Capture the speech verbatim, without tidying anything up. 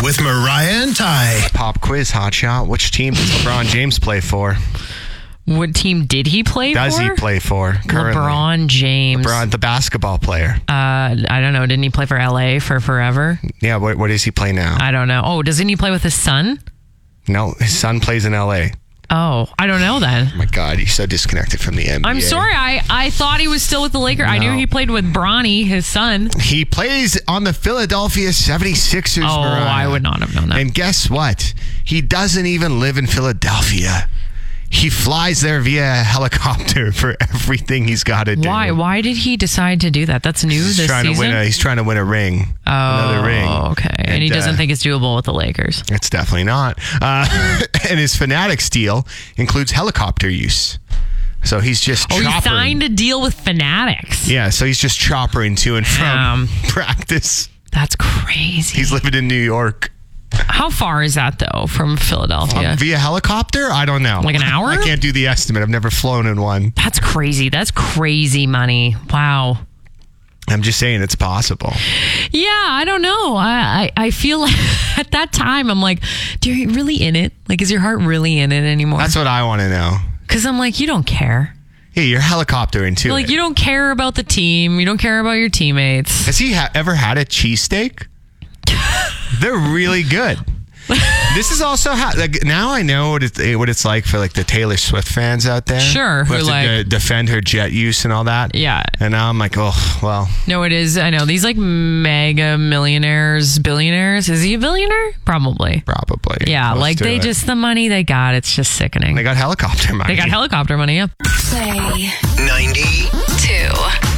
with Mariah and Ty. Pop quiz, hotshot. Which team does LeBron James play for? What team did he play Does for? he play for currently? LeBron James. LeBron, the basketball player. Uh, I don't know. Didn't he play for L A for forever? Yeah, what, what does he play now? I don't know. Oh, doesn't he play with his son? No, his son plays in L A. Oh, I don't know then. Oh my God, he's so disconnected from the N B A. I'm sorry. I, I thought he was still with the Lakers. No. I knew he played with Bronny, his son. He plays on the Philadelphia seventy-sixers, Oh, Mariah. I would not have known that. And guess what? He doesn't even live in Philadelphia. He flies there via helicopter for everything he's got to do. Why? Why did he decide to do that? That's new He's this trying season? to win a, he's trying to win a ring. Oh, another ring. okay. And, And, he doesn't uh, think it's doable with the Lakers. It's definitely not. Uh, and his Fanatics deal includes helicopter use. So he's just Oh, he choppering. signed a deal with Fanatics. Yeah, so he's just choppering to and from Um, practice. That's crazy. He's living in New York. How far is that, though, from Philadelphia? Uh, via helicopter? I don't know. Like an hour? I can't do the estimate. I've never flown in one. That's crazy. That's crazy money. Wow. I'm just saying it's possible. Yeah, I don't know. I, I, I feel like at that time, I'm like, do you really in it? Like, is your heart really in it anymore? That's what I want to know. Because I'm like, you don't care. Yeah, you're helicoptering too. Like, you don't care about the team. You don't care about your teammates. Has he ha- ever had a cheesesteak? They're really good. This is also how, like, now I know what it's, what it's like for like the Taylor Swift fans out there. Sure, Who who have to like- de- defend her jet use and all that. Yeah. And now I'm like, oh, well. No, it is. I know. These like mega millionaires, billionaires. Is he a billionaire? Probably. Probably. Yeah, Close like to they it. just, the money they got, it's just sickening. They got helicopter money. They got helicopter money, yeah. Play ninety-two.